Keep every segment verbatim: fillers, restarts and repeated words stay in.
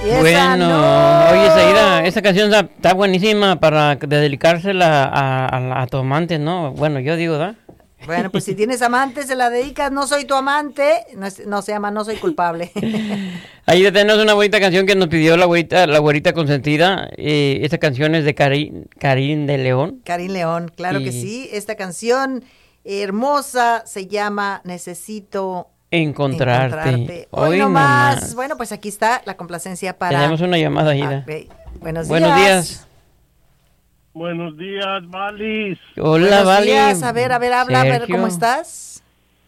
Y esa Bueno, no. oye, Zaira, esa canción está, está buenísima para dedicársela a, a, a tu amante, ¿no? Bueno, yo digo, ¿verdad? Bueno, pues si tienes amante, se la dedicas. No soy tu amante. No, es- no se llama No soy culpable. Ahí tenemos una bonita canción que nos pidió la güerita, la güerita consentida. Eh, esta canción es de Karin, Karin de León. Karin León, claro que Y- sí. Esta canción hermosa se llama Necesito Encontrarte. encontrarte. Hoy Hoy no más. nomás. Bueno, pues aquí está la complacencia para. Tenemos una llamada, Ah, Ida. ok. Buenos días. Buenos días. Buenos días, Valis. Hola, Buenos Vali. días. A ver, a ver, habla, a ver Sergio. cómo estás.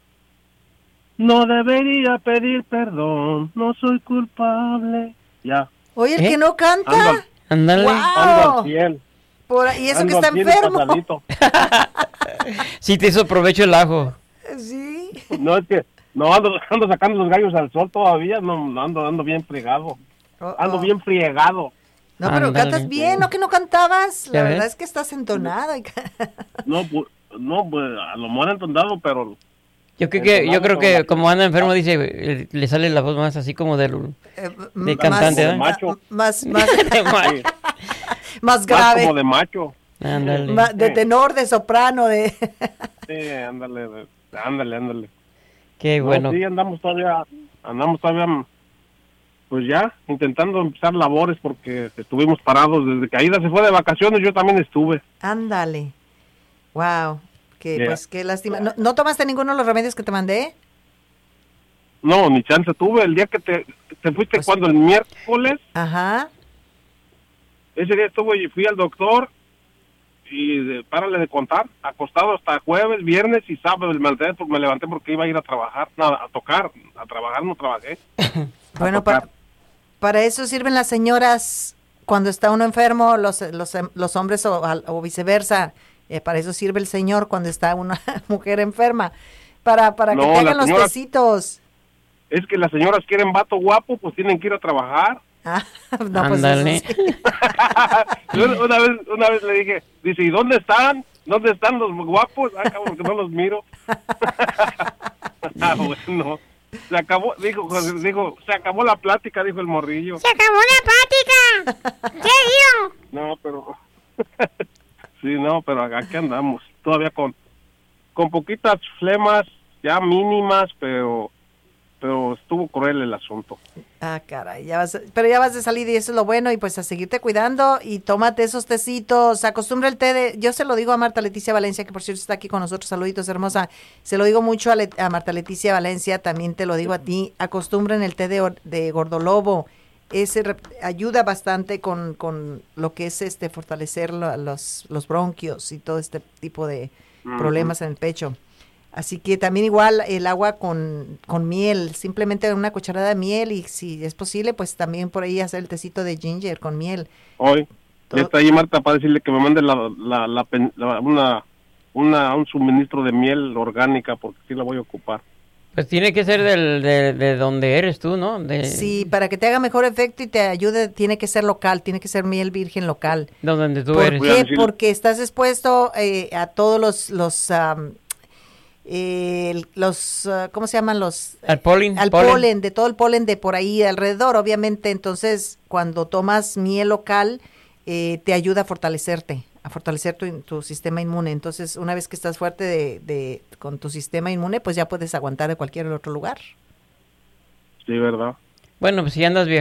No debería pedir perdón, no soy culpable. Ya, Oye, el ¿Eh? que no canta. Ando- Ándale. Guau. ando al cien. Por- y eso ando que está al cien y enfermo. pasadito. Sí te hizo provecho el ajo. Sí. No, es que no ando, ando sacando los gallos al sol todavía, no, no, ando, ando bien fregado. Oh, Ando oh. bien friegado. No, pero Ándale. cantas bien, ¿no que no cantabas? La ¿Ya verdad ves? es que estás entonado. y ca- No, pues, no, pues a lo mejor entonado, pero Yo creo que, yo Entonado creo con que la- como anda enfermo, dice, eh, le sale la voz más así como del... eh, De m- cantante, más, ¿eh? Macho. Más, más, de ma- sí, más más grave. como de macho. Ándale. Ma- de Sí. tenor, de soprano, de... Sí, ándale, de- ándale, ándale. Qué No, bueno. sí, andamos todavía, andamos todavía, pues ya, intentando empezar labores porque estuvimos parados desde que Aida se fue de vacaciones, yo también estuve. Ándale. Wow. Que, Yeah. pues, qué lástima. ¿No, ¿No tomaste ninguno de los remedios que te mandé? No, ni chance tuve, el día que te, te fuiste Pues- cuando el miércoles, Ajá. ese día estuve y fui al doctor y de, párale de contar, acostado hasta jueves, viernes y sábado, me levanté, porque me levanté porque iba a ir a trabajar, nada, a tocar, a trabajar no trabajé. A Bueno, tocar. para, para eso sirven las señoras cuando está uno enfermo, los, los, los hombres o, al- o viceversa. Eh, para eso sirve el señor cuando está una mujer enferma. Para, para que No, te las hagan los señoras- tecitos. Es que las señoras quieren vato guapo, pues tienen que ir a trabajar. Ah, no, pues Ándale. eso sí. Yo una vez una vez le dije, dice, ¿y dónde están? ¿Dónde están los guapos? Ah, cabrón, que no los miro. Ah, bueno. Se acabó, dijo, dijo, se acabó la plática, dijo el morrillo. ¡Se acabó la plática! ¿Qué digo? No, pero... sí, no, pero aquí andamos. Todavía con, con poquitas flemas, ya mínimas, pero... Pero estuvo cruel el asunto. Ah, caray, ya vas, pero ya vas de salir y eso es lo bueno y pues a seguirte cuidando y tómate esos tecitos, acostumbra el té de, yo se lo digo a Marta Leticia Valencia, que por cierto está aquí con nosotros, saluditos hermosa, se lo digo mucho a, Le- a Marta Leticia Valencia, también te lo digo a ti, acostumbren el té de, or- de gordolobo, ese rep- ayuda bastante con, con lo que es este fortalecer lo- los, los bronquios y todo este tipo de problemas en el pecho. Así que también igual el agua con, con miel, simplemente una cucharada de miel y si es posible, pues también por ahí hacer el tecito de ginger con miel. Hoy, Todo- ya está ahí Marta para decirle que me mande la, la, la, pen- la- una, una, un suministro de miel orgánica, porque sí la voy a ocupar. Pues tiene que ser del, de, de donde eres tú, ¿no? De, Sí, para que te haga mejor efecto y te ayude, tiene que ser local, tiene que ser miel virgen local. donde tú ¿Por eres. Voy a qué? decir- Porque estás expuesto eh, a todos los, los, am, eh, el- los ah, ¿cómo se llaman? Los Al polen. al polen. de todo el polen de por ahí alrededor, obviamente. Entonces, cuando tomas miel local, eh, te ayuda a fortalecerte, a fortalecer tu, tu sistema inmune. Entonces, una vez que estás fuerte de, de con tu sistema inmune, pues ya puedes aguantar de cualquier otro lugar. Sí, ¿verdad? Bueno, pues si andas bien.